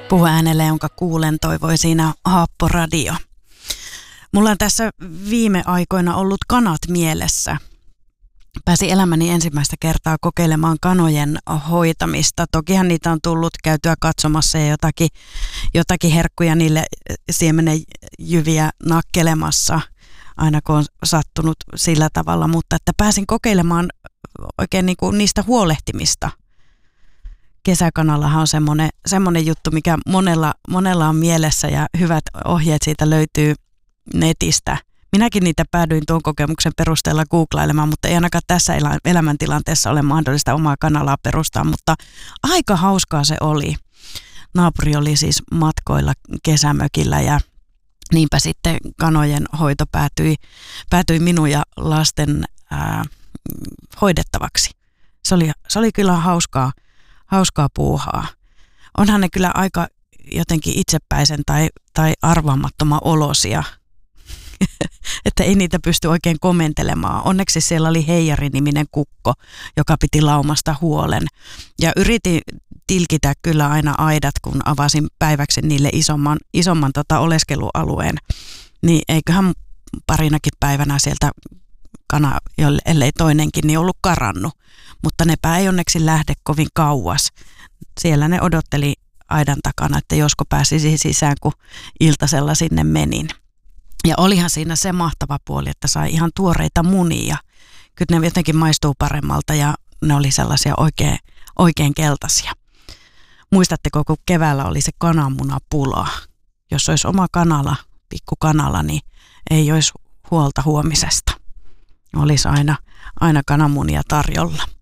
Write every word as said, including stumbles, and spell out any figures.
Puhuäänelle, jonka kuulen, toivoi siinä Haappo Radio. Mulla on tässä viime aikoina ollut kanat mielessä. Pääsin elämäni ensimmäistä kertaa kokeilemaan kanojen hoitamista. Tokihan niitä on tullut käytyä katsomassa ja jotakin, jotakin herkkuja niille siemenejyviä nakkelemassa, aina kun on sattunut sillä tavalla. Mutta että pääsin kokeilemaan oikein niin kuin niistä huolehtimista. Kesäkanallahan on semmoinen, semmoinen juttu, mikä monella, monella on mielessä ja hyvät ohjeet siitä löytyy netistä. Minäkin niitä päädyin tuon kokemuksen perusteella googlailemaan, mutta ei ainakaan tässä elämäntilanteessa ole mahdollista omaa kanalaa perustaa, mutta aika hauskaa se oli. Naapuri oli siis matkoilla kesämökillä ja niinpä sitten kanojen hoito päätyi, päätyi minun ja lasten ää, hoidettavaksi. Se oli, se oli kyllä hauskaa, hauskaa puuhaa. Onhan ne kyllä aika jotenkin itsepäisen tai, tai arvaamattoman olosia, että ei niitä pysty oikein komentelemaan. Onneksi siellä oli Heijari-niminen kukko, joka piti laumasta huolen. Ja yritin tilkitä kyllä aina aidat, kun avasin päiväksi niille isomman, isomman tota oleskelualueen. Niin eiköhän parinakin päivänä sieltä kana, ellei toinenkin, niin ollut karannut. Mutta nepä ei onneksi lähde kovin kauas. Siellä ne odotteli aidan takana, että josko pääsisi sisään, kun iltasella sinne menin. Ja olihan siinä se mahtava puoli, että sai ihan tuoreita munia. Kyllä ne jotenkin maistuu paremmalta ja ne oli sellaisia oikein, oikein keltaisia. Muistatteko, kun keväällä oli se kananmunapula? Jos olisi oma kanala, pikku kanala, niin ei olisi huolta huomisesta. Olisi aina, aina kananmunia tarjolla.